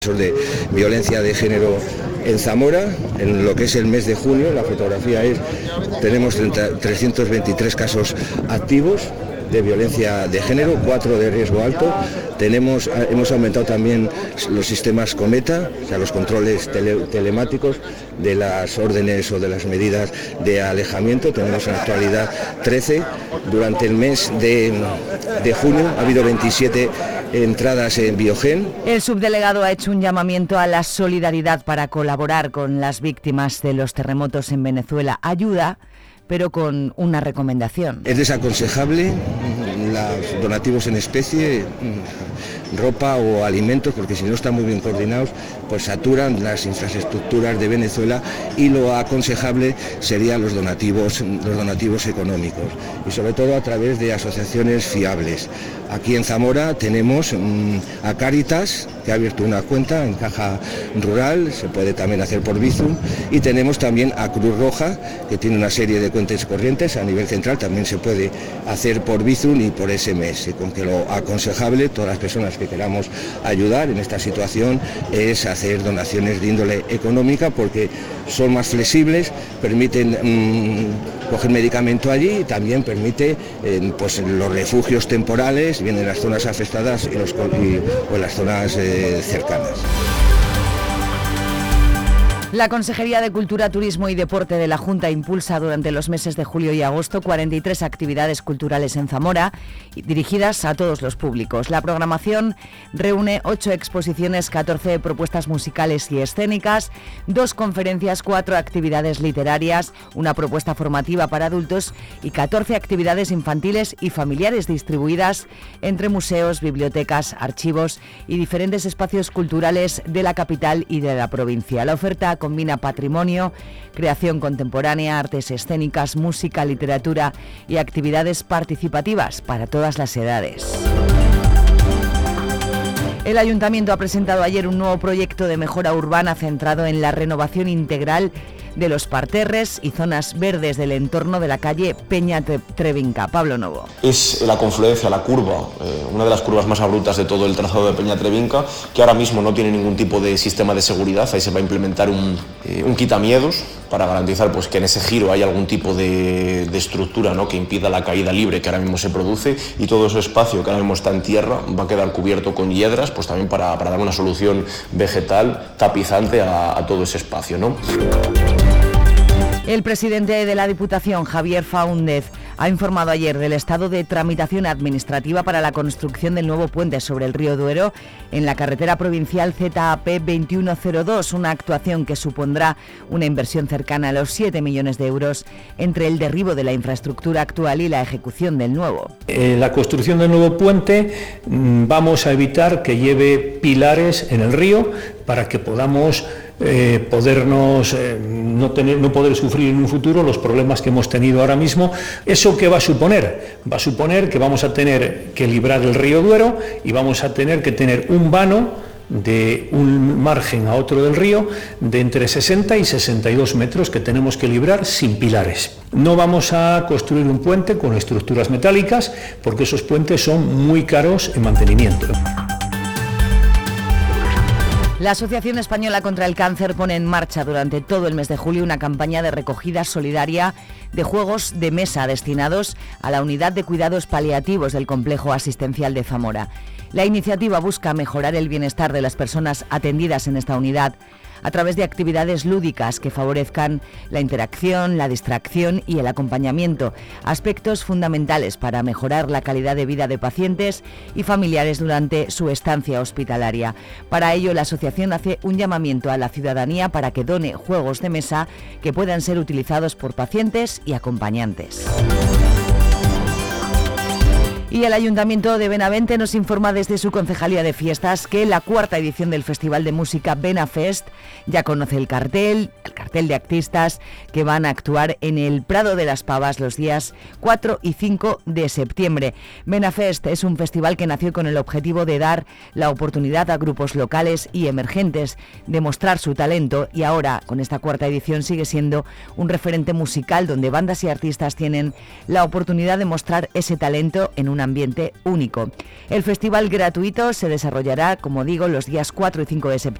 de violencia de género en Zamora. En lo que es el mes de junio, la fotografía tenemos 323 casos activos de violencia de género, 4 de riesgo alto. Hemos aumentado también los sistemas Cometa, o sea, los controles telemáticos de las órdenes o de las medidas de alejamiento. Tenemos en la actualidad 13. Durante el mes de junio ha habido 27 entradas en Biogen. El subdelegado ha hecho un llamamiento a la solidaridad para colaborar con las víctimas de los terremotos en Venezuela. Ayuda, pero con una recomendación. Es desaconsejable los donativos en especie, ropa o alimentos, porque si no están muy bien coordinados, pues saturan las infraestructuras de Venezuela, y lo aconsejable serían los donativos económicos, y sobre todo a través de asociaciones fiables. Aquí en Zamora tenemos a Cáritas, que ha abierto una cuenta en Caja Rural, se puede también hacer por Bizum, y tenemos también a Cruz Roja, que tiene una serie de cuentas corrientes a nivel central, también se puede hacer por Bizum y por SMS, y con que lo aconsejable, todas las personas que queramos ayudar en esta situación, es hacer donaciones de índole económica, porque son más flexibles, permiten coger medicamento allí, y también permite pues los refugios temporales, bien en las zonas afectadas o en las zonas cercanas. La Consejería de Cultura, Turismo y Deporte de la Junta impulsa durante los meses de julio y agosto 43 actividades culturales en Zamora, dirigidas a todos los públicos. La programación reúne 8 exposiciones, 14 propuestas musicales y escénicas, 2 conferencias, 4 actividades literarias, una propuesta formativa para adultos y 14 actividades infantiles y familiares distribuidas entre museos, bibliotecas, archivos y diferentes espacios culturales de la capital y de la provincia. La oferta combina patrimonio, creación contemporánea, artes escénicas, música, literatura y actividades participativas para todas las edades. El Ayuntamiento ha presentado ayer un nuevo proyecto de mejora urbana centrado en la renovación integral de los parterres y zonas verdes del entorno de la calle Peña Trevinca. Pablo Novo. Es la confluencia, la curva, una de las curvas más abruptas de todo el trazado de Peña Trevinca, que ahora mismo no tiene ningún tipo de sistema de seguridad. Ahí se va a implementar un quitamiedos para garantizar pues, que en ese giro hay algún tipo de estructura, ¿no?, que impida la caída libre que ahora mismo se produce, y todo ese espacio que ahora mismo está en tierra va a quedar cubierto con hiedras, pues también para dar una solución vegetal tapizante a todo ese espacio, ¿no? El presidente de la Diputación, Javier Faúndez, ha informado ayer del estado de tramitación administrativa para la construcción del nuevo puente sobre el río Duero en la carretera provincial ZAP 2102, una actuación que supondrá una inversión cercana a los 7 millones de euros entre el derribo de la infraestructura actual y la ejecución del nuevo. La construcción del nuevo puente vamos a evitar que lleve pilares en el río para que podamos no poder sufrir en un futuro los problemas que hemos tenido ahora mismo. ¿Eso qué va a suponer? Va a suponer que vamos a tener que librar el río Duero y vamos a tener que tener un vano de un margen a otro del río de entre 60 y 62 metros que tenemos que librar sin pilares. No vamos a construir un puente con estructuras metálicas porque esos puentes son muy caros en mantenimiento. La Asociación Española contra el Cáncer pone en marcha durante todo el mes de julio una campaña de recogida solidaria de juegos de mesa destinados a la unidad de cuidados paliativos del complejo asistencial de Zamora. La iniciativa busca mejorar el bienestar de las personas atendidas en esta unidad a través de actividades lúdicas que favorezcan la interacción, la distracción y el acompañamiento, aspectos fundamentales para mejorar la calidad de vida de pacientes y familiares durante su estancia hospitalaria. Para ello, la asociación hace un llamamiento a la ciudadanía para que done juegos de mesa que puedan ser utilizados por pacientes y acompañantes. Y el Ayuntamiento de Benavente nos informa desde su Concejalía de Fiestas que la 4ª edición del Festival de Música Benafest ya conoce el cartel de artistas que van a actuar en el Prado de las Pavas los días 4 y 5 de septiembre. Benafest es un festival que nació con el objetivo de dar la oportunidad a grupos locales y emergentes de mostrar su talento, y ahora, con esta 4ª edición, sigue siendo un referente musical donde bandas y artistas tienen la oportunidad de mostrar ese talento en una un ambiente único. El festival gratuito se desarrollará, como digo, los días 4 y 5 de septiembre